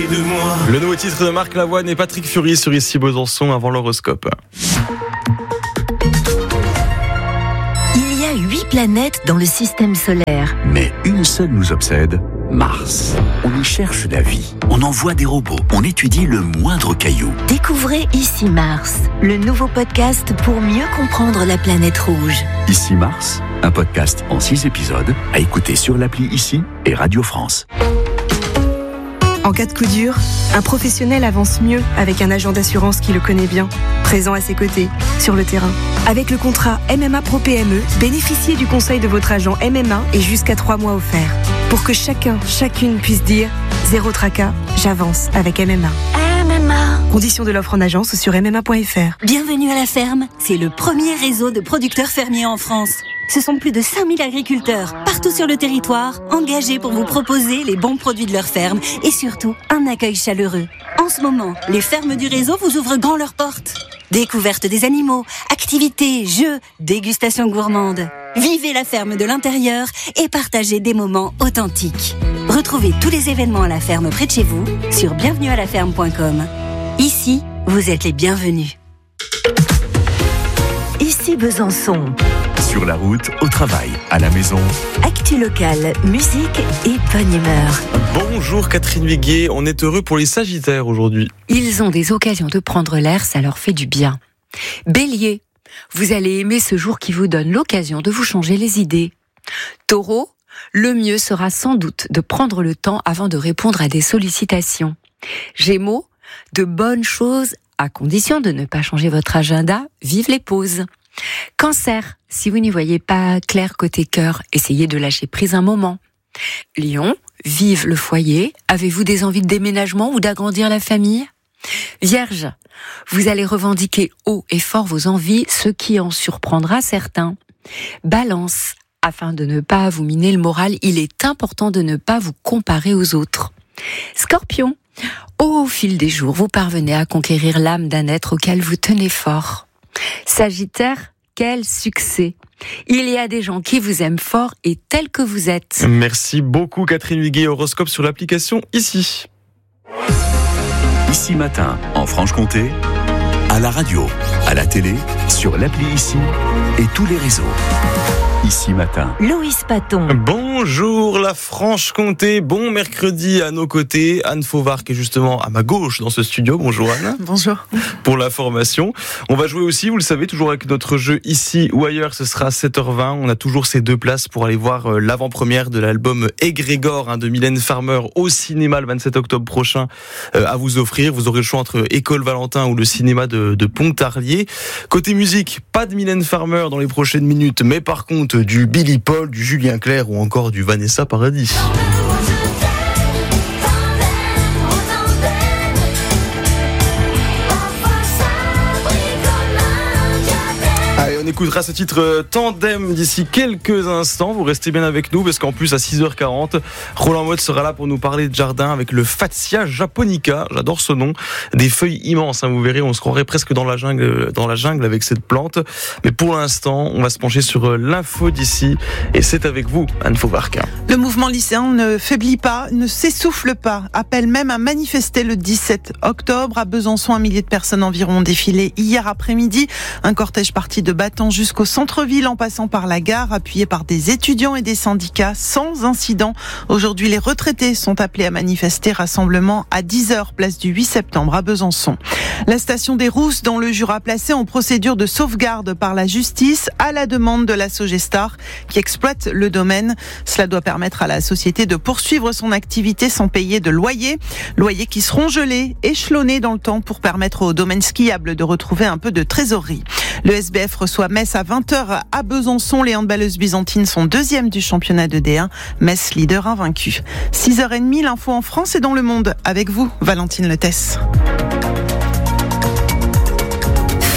de moi. Le nouveau titre de Marc Lavoine et Patrick Fury sur Ici Besançon avant l'horoscope. Il y a 8 planètes dans le système solaire. Mais une seule nous obsède, Mars. On y cherche la vie, on envoie des robots, on étudie le moindre caillou. Découvrez Ici Mars, le nouveau podcast pour mieux comprendre la planète rouge. Ici Mars, un podcast en 6 épisodes à écouter sur l'appli Ici et Radio France. En cas de coup dur, un professionnel avance mieux avec un agent d'assurance qui le connaît bien, présent à ses côtés, sur le terrain. Avec le contrat MMA Pro PME, bénéficiez du conseil de votre agent MMA et jusqu'à 3 mois offerts. Pour que chacune puisse dire « Zéro tracas, j'avance avec MMA ». Conditions de l'offre en agence ou sur mma.fr. Bienvenue à la ferme, c'est le premier réseau de producteurs fermiers en France. Ce sont plus de 5000 agriculteurs, partout sur le territoire, engagés pour vous proposer les bons produits de leur ferme et surtout un accueil chaleureux. En ce moment, les fermes du réseau vous ouvrent grand leurs portes. Découverte des animaux, activités, jeux, dégustation gourmande. Vivez la ferme de l'intérieur et partagez des moments authentiques. Retrouvez tous les événements à la ferme près de chez vous sur bienvenuealaferme.com. Ici, vous êtes les bienvenus. Ici Besançon. Sur la route, au travail, à la maison. Actu locale, musique et bonne humeur. Bonjour Catherine Viguier, on est heureux pour les Sagittaires aujourd'hui. Ils ont des occasions de prendre l'air, ça leur fait du bien. Bélier, vous allez aimer ce jour qui vous donne l'occasion de vous changer les idées. Taureau, le mieux sera sans doute de prendre le temps avant de répondre à des sollicitations. Gémeaux, de bonnes choses, à condition de ne pas changer votre agenda, vive les pauses. Cancer, si vous n'y voyez pas clair côté cœur, essayez de lâcher prise un moment. Lion, vive le foyer, avez-vous des envies de déménagement ou d'agrandir la famille ? Vierge, vous allez revendiquer haut et fort vos envies, ce qui en surprendra certains. Balance, afin de ne pas vous miner le moral, il est important de ne pas vous comparer aux autres. Scorpion, au fil des jours, vous parvenez à conquérir l'âme d'un être auquel vous tenez fort. Sagittaire, quel succès! Il y a des gens qui vous aiment fort et tels que vous êtes. Merci beaucoup Catherine Viguier, horoscope sur l'application Ici. Ici matin, en Franche-Comté, à la radio, à la télé, sur l'appli Ici et tous les réseaux. Ici matin. Loïs Paton. Bonjour la Franche-Comté, bon mercredi à nos côtés. Anne Fauvard qui est justement à ma gauche dans ce studio. Bonjour Anne. Bonjour. Pour l'information. On va jouer aussi, vous le savez, toujours avec notre jeu Ici ou ailleurs, ce sera 7h20. On a toujours ces 2 places pour aller voir l'avant-première de l'album Égrégore de Mylène Farmer au cinéma le 27 octobre prochain à vous offrir. Vous aurez le choix entre École Valentin ou le cinéma de Pontarlier. Côté musique, pas de Mylène Farmer dans les prochaines minutes, mais par contre du Billy Paul, du Julien Clerc ou encore du Vanessa Paradis. Allez, on écoutera ce titre Tandem d'ici quelques instants. Vous restez bien avec nous parce qu'en plus à 6h40, Roland Mode sera là pour nous parler de jardin avec le Fatsia japonica. J'adore ce nom. Des feuilles immenses, vous verrez, on se croirait presque dans la jungle avec cette plante. Mais pour l'instant, on va se pencher sur l'info d'ici et c'est avec vous, Anne Fauvard. Le mouvement lycéen ne faiblit pas, ne s'essouffle pas, appelle même à manifester le 17 octobre. À Besançon, 1 millier de personnes environ ont défilé hier après-midi. Un cortège parti de Battant jusqu'au centre-ville en passant par la gare, appuyé par des étudiants et des syndicats sans incident. Aujourd'hui, les retraités sont appelés à manifester. Rassemblement à 10h, place du 8 septembre à Besançon. La station des Rousses dans le Jura placée en procédure de sauvegarde par la justice à la demande de la Sogestar qui exploite le domaine. Cela doit permettre à la société de poursuivre son activité sans payer de loyer. Loyers qui seront gelés, échelonnés dans le temps pour permettre au domaine skiable de retrouver un peu de trésorerie. Le SBF reçoit Metz à 20h à Besançon. Les handballeuses byzantines sont 2e du championnat de D1. Metz, leader invaincu. 6h30, l'info en France et dans le monde. Avec vous, Valentine Letès.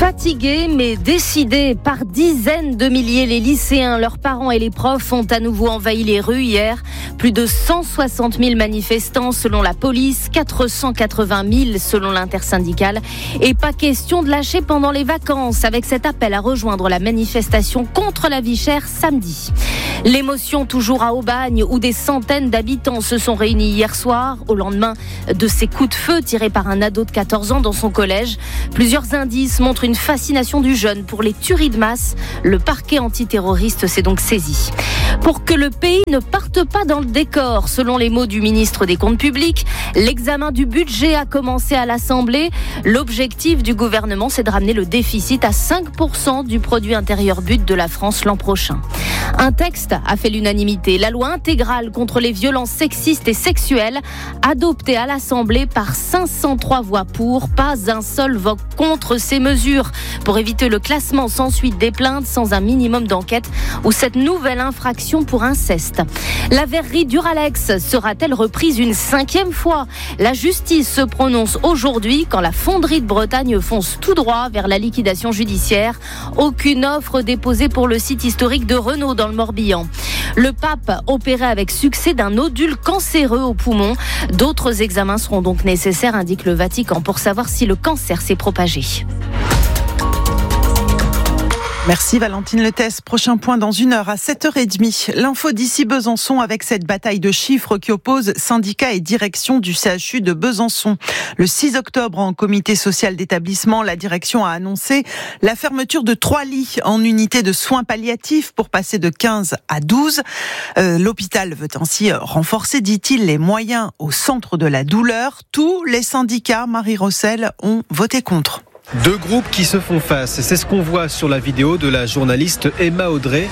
Fatigués mais décidés, par dizaines de milliers, les lycéens, leurs parents et les profs ont à nouveau envahi les rues hier. Plus de 160 000 manifestants selon la police, 480 000 selon l'intersyndicale. Et pas question de lâcher pendant les vacances avec cet appel à rejoindre la manifestation contre la vie chère samedi. L'émotion toujours à Aubagne où des centaines d'habitants se sont réunis hier soir au lendemain de ces coups de feu tirés par un ado de 14 ans dans son collège. Plusieurs indices montrent une fascination du jeune pour les tueries de masse. Le parquet antiterroriste s'est donc saisi. Pour que le pays ne parte pas dans le décor, selon les mots du ministre des Comptes publics, l'examen du budget a commencé à l'Assemblée. L'objectif du gouvernement, c'est de ramener le déficit à 5% du produit intérieur brut de la France l'an prochain. Un texte a fait l'unanimité. La loi intégrale contre les violences sexistes et sexuelles, adoptée à l'Assemblée par 503 voix pour, pas un seul vote contre ces mesures. Pour éviter le classement sans suite des plaintes, sans un minimum d'enquête ou cette nouvelle infraction pour inceste. La verrerie Duralex sera-t-elle reprise une 5e fois ? La justice se prononce aujourd'hui quand la fonderie de Bretagne fonce tout droit vers la liquidation judiciaire. Aucune offre déposée pour le site historique de Renault dans le Morbihan. Le pape opéré avec succès d'un nodule cancéreux au poumon. D'autres examens seront donc nécessaires, indique le Vatican, pour savoir si le cancer s'est propagé. Merci Valentine Lethès. Prochain point dans 1 heure à 7h30. L'info d'ici Besançon avec cette bataille de chiffres qui oppose syndicats et direction du CHU de Besançon. Le 6 octobre, en comité social d'établissement, la direction a annoncé la fermeture de 3 lits en unité de soins palliatifs pour passer de 15 à 12. L'hôpital veut ainsi renforcer, dit-il, les moyens au centre de la douleur. Tous les syndicats, Marie Rossel, ont voté contre. Deux groupes qui se font face, c'est ce qu'on voit sur la vidéo de la journaliste Emma Audrey.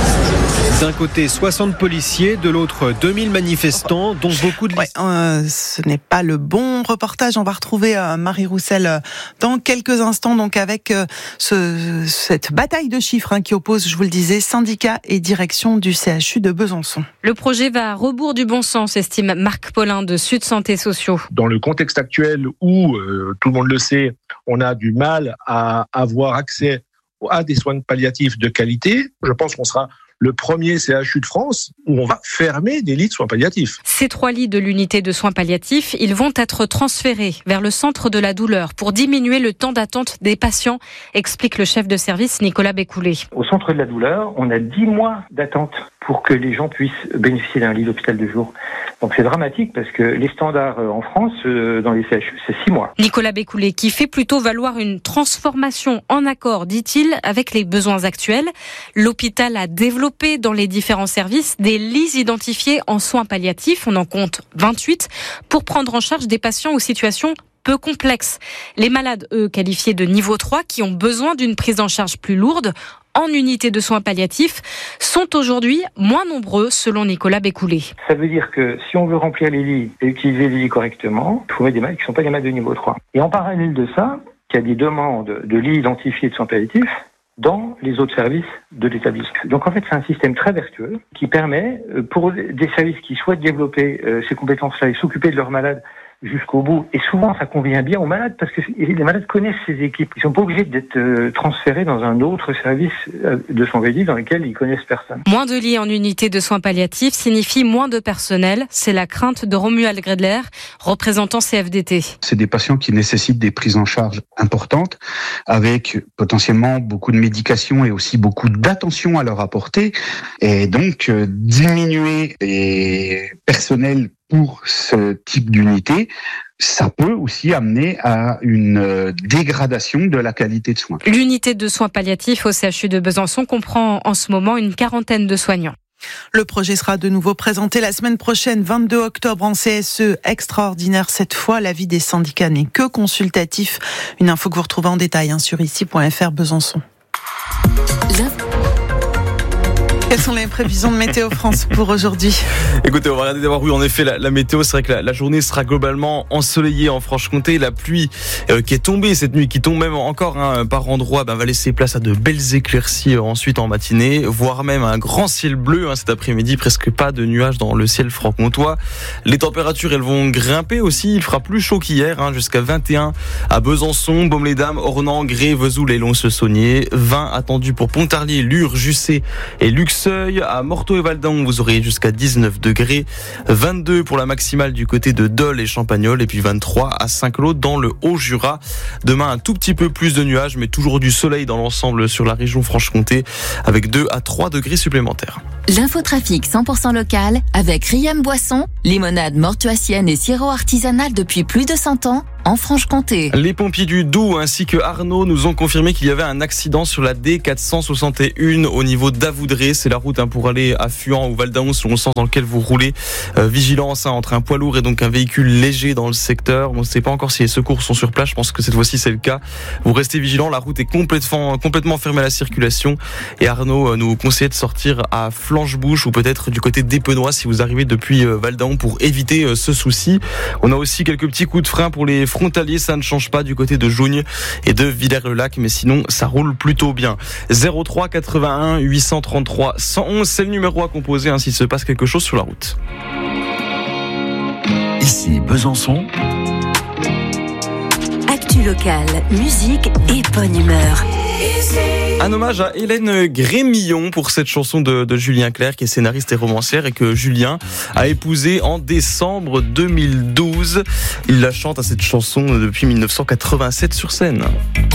D'un côté 60 policiers, de l'autre 2000 manifestants, dont beaucoup de... ce n'est pas le bon reportage. On va retrouver Marie Roussel dans quelques instants, donc avec cette bataille de chiffres qui oppose, je vous le disais, syndicats et direction du CHU de Besançon. Le projet va à rebours du bon sens, estime Marc Paulin de Sud Santé Sociaux. Dans le contexte actuel où, tout le monde le sait, on a du mal à avoir accès à des soins palliatifs de qualité, je pense qu'on sera le premier CHU de France où on va fermer des lits de soins palliatifs. Ces 3 lits de l'unité de soins palliatifs, ils vont être transférés vers le centre de la douleur pour diminuer le temps d'attente des patients, explique le chef de service Nicolas Bécoulé. Au centre de la douleur, on a 10 mois d'attente pour que les gens puissent bénéficier d'un lit d'hôpital de jour. Donc c'est dramatique parce que les standards en France, dans les CHU, c'est 6 mois. Nicolas Bécoulé qui fait plutôt valoir une transformation en accord, dit-il, avec les besoins actuels. L'hôpital a développé dans les différents services des lits identifiés en soins palliatifs. On en compte 28 pour prendre en charge des patients aux situations peu complexes. Les malades, eux, qualifiés de niveau 3, qui ont besoin d'une prise en charge plus lourde, en unité de soins palliatifs, sont aujourd'hui moins nombreux, selon Nicolas Bécoulé. Ça veut dire que si on veut remplir les lits et utiliser les lits correctement, il faut mettre des malades qui ne sont pas des malades de niveau 3. Et en parallèle de ça, il y a des demandes de lits identifiés de soins palliatifs dans les autres services de l'établissement. Donc en fait, c'est un système très vertueux qui permet, pour des services qui souhaitent développer ces compétences-là et s'occuper de leurs malades jusqu'au bout. Et souvent, ça convient bien aux malades parce que les malades connaissent ces équipes. Ils sont pas obligés d'être transférés dans un autre service de soins palliatifs dans lequel ils connaissent personne. Moins de lits en unité de soins palliatifs signifie moins de personnel. C'est la crainte de Romuald Gredler, représentant CFDT. C'est des patients qui nécessitent des prises en charge importantes avec potentiellement beaucoup de médication et aussi beaucoup d'attention à leur apporter. Et donc, diminuer les personnels pour ce type d'unité, ça peut aussi amener à une dégradation de la qualité de soins. L'unité de soins palliatifs au CHU de Besançon comprend en ce moment une 40aine de soignants. Le projet sera de nouveau présenté la semaine prochaine, 22 octobre, en CSE extraordinaire. Cette fois, l'avis des syndicats n'est que consultatif. Une info que vous retrouvez en détail sur ici.fr Besançon. Quelles sont les prévisions de Météo France pour aujourd'hui? Écoutez, on va regarder d'abord, oui, en effet, la météo, c'est vrai que la journée sera globalement ensoleillée en Franche-Comté. La pluie qui est tombée cette nuit, qui tombe même encore par endroits, va laisser place à de belles éclaircies ensuite en matinée, voire même un grand ciel bleu cet après-midi, presque pas de nuages dans le ciel franc-comtois. Les températures, elles vont grimper aussi, il fera plus chaud qu'hier, jusqu'à 21 à Besançon, Baume-les-Dames, Ornans, Gré, Vesoul et Lons-le-Saunier. 20 attendus pour Pontarlier, Lure, Jussey et Luxeuil. À Morteau et Valdaon, vous aurez jusqu'à 19 degrés. 22 pour la maximale du côté de Dole et Champagnole. Et puis 23 à Saint-Claude dans le Haut-Jura. Demain, un tout petit peu plus de nuages, mais toujours du soleil dans l'ensemble sur la région Franche-Comté, avec 2 à 3 degrés supplémentaires. L'infotrafic 100% local avec Riam Boisson, limonade mortuacienne et sirop artisanal depuis plus de 100 ans en Franche-Comté. Les pompiers du Doubs ainsi que Arnaud nous ont confirmé qu'il y avait un accident sur la D461 au niveau d'Avoudré. C'est la route pour aller à Fuan ou Valdaon selon le sens dans lequel vous roulez. Vigilance entre un poids lourd et donc un véhicule léger dans le secteur. On ne sait pas encore si les secours sont sur place. Je pense que cette fois-ci c'est le cas. Vous restez vigilants. La route est complètement fermée à la circulation. Et Arnaud nous conseille de sortir à Flanche-Bouche ou peut-être du côté d'Épenois si vous arrivez depuis Valdaon pour éviter ce souci. On a aussi quelques petits coups de frein pour les frontaliers, ça ne change pas du côté de Jougne et de Villers-le-Lac, mais sinon ça roule plutôt bien. 03 81 833 111, c'est le numéro à composer s'il se passe quelque chose sur la route. Ici Besançon. Actu locale, musique et bonne humeur. Un hommage à Hélène Grémillon pour cette chanson de Julien Clerc, qui est scénariste et romancière et que Julien a épousée en décembre 2012. Il la chante à cette chanson depuis 1987 sur scène.